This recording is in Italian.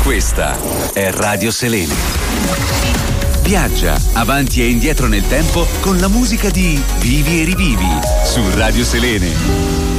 Questa è Radio Selene. Viaggia avanti e indietro nel tempo con la musica di Vivi e Rivivi su Radio Selene.